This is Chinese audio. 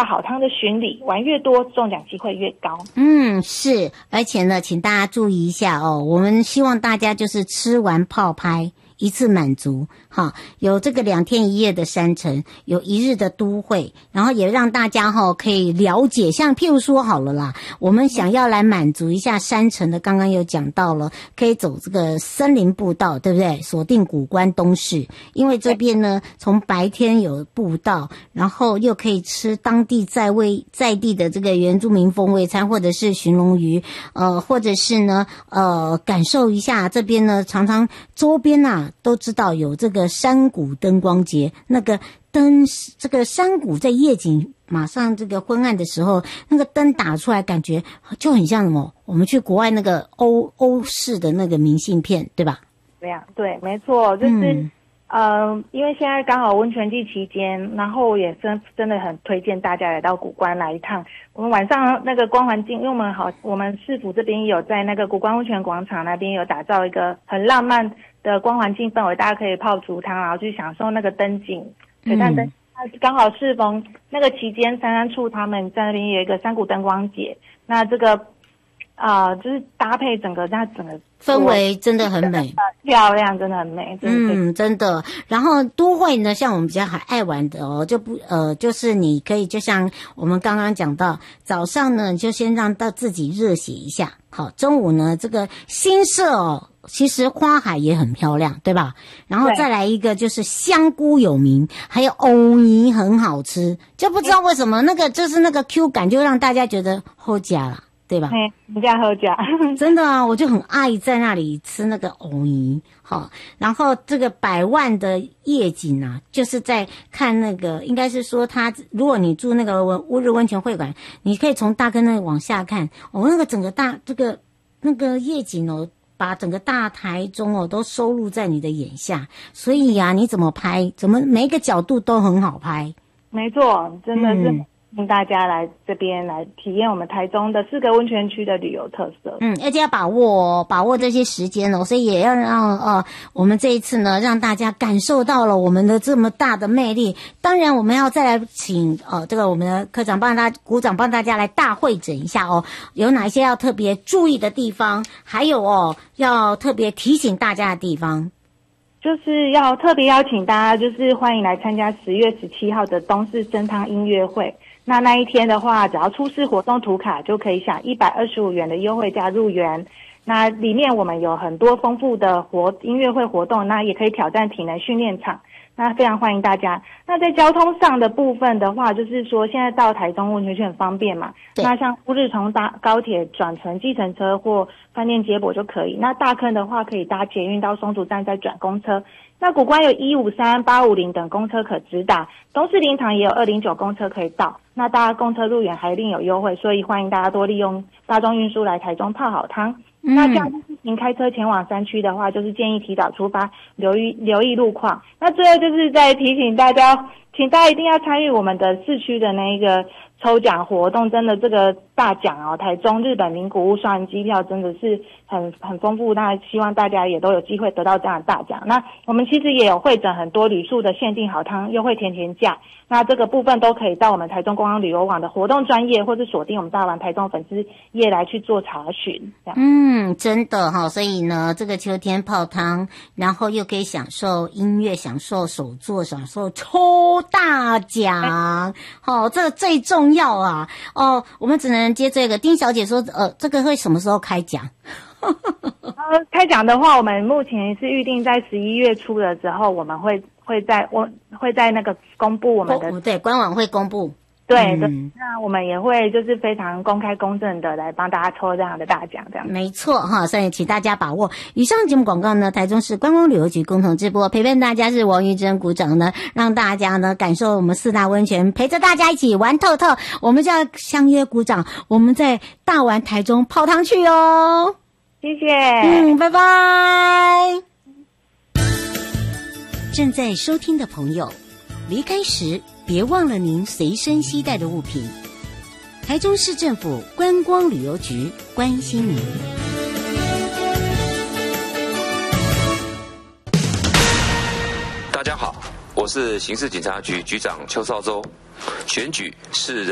泡好汤的巡礼，玩越多中奖机会越高。 是，而且呢，请大家注意一下哦，我们希望大家就是吃完泡拍一次满足，有这个2天1夜的山城，有1日的都会，然后也让大家可以了解，像譬如说好了啦，我们想要来满足一下山城的，刚刚有讲到了，可以走这个森林步道，对不对？锁定古关东市，因为这边呢，从白天有步道，然后又可以吃当地在地的这个原住民风味餐，或者是寻龙鱼，或者是呢，感受一下这边呢，常常周边啊都知道有这个山谷灯光节，那个灯，这个山谷在夜景马上这个昏暗的时候，那个灯打出来，感觉就很像什么？我们去国外那个欧式的那个明信片，对吧？ 这样，对，没错，就是。因为现在刚好温泉季期间，然后也真的很推荐大家来到古关来一趟。我们晚上那个光环境，因为我们市府这边有在那个古关温泉广场那边有打造一个很浪漫的光环境氛围，大家可以泡竹汤，然后去享受那个灯景，璀璨灯。刚好适逢那个期间，三山处他们在那边有一个山谷灯光节，那这个就是搭配整个氛围真的很美， 漂亮，真的很美， 真的。然后都会呢，像我们比较爱玩的哦，就是你可以就像我们刚刚讲到，早上呢你就先让到自己热血一下，好，中午呢这个新社哦，其实花海也很漂亮，对吧？然后再来一个就是香菇有名，还有藕泥很好吃，就不知道为什么那个就是那个 Q 感就让大家觉得好吃啦。对吧？ 人家喝假， 真的啊，我就很爱在那里吃那个藕泥，然后这个100万的夜景啊，就是在看那个，应该是说如果你住那个乌日温泉会馆，你可以从大坑那往下看，那个整个那个夜景哦，把整个大台中哦都收录在你的眼下，所以啊，你怎么拍，每一个角度都很好拍。 没错，真的是。请大家来这边来体验我们台中的4个温泉区的旅游特色。 而且要把握这些时间哦，所以也要让我们这一次呢，让大家感受到了我们的这么大的魅力。当然，我们要再来请这个我们的科长股长帮大家来大会诊一下哦，有哪一些要特别注意的地方，还有要特别提醒大家的地方。 就是要特别邀请大家，就是欢迎来参加10月17号的东势生汤音乐会。那一天的话，只要出示活动图卡就可以享125元的优惠价入园。那里面我们有很多丰富的音乐会活动，那也可以挑战体能训练场。那非常欢迎大家。那在交通上的部分的话，就是说现在到台中温泉区很方便嘛。那像乌日从搭高铁转乘计程车或饭店接驳就可以。那大坑的话可以搭捷运到松竹站再转公车。那古关有153、850等公车可直达，东势林场也有209公车可以到。那搭公车入园还另有优惠，所以欢迎大家多利用大众运输来台中泡好汤。那这样您开车前往山区的话，就是建议提早出发，留意路况。那最后就是在提醒大家，请大家一定要参与我们的市区的那个抽奖活动，真的这个大奖哦，台中日本名古屋双人机票真的是很丰富，那希望大家也都有机会得到这样的大奖。那我们其实也有会诊很多旅宿的限定好汤优惠甜价，那这个部分都可以到我们台中观光旅游网的活动专页，或是锁定我们大玩台中粉丝页来去做查询。 真的所以呢，这个秋天泡汤，然后又可以享受音乐，享受手作，享受抽大奖，这个最重要啊！我们只能接这个。丁小姐说，这个会什么时候开奖？ 开奖的话，我们目前是预定在11月初的时候，我们会在那个公布我们的对官网会公布。 对，那我们也会就是非常公开公正的来帮大家抽这样的大奖，这样没错所以请大家把握。以上节目广告呢，台中市观光旅游局共同直播，陪伴大家是王玉珍股长呢，让大家呢感受我们4大温泉，陪着大家一起玩透透。我们就要相约股长，我们在大玩台中泡汤去哦。 谢谢， 拜拜。正在收听的朋友，离开时别忘了您随身携带的物品。台中市政府观光旅游局关心您。 大家好，我是刑事警察局局长邱少洲。选举是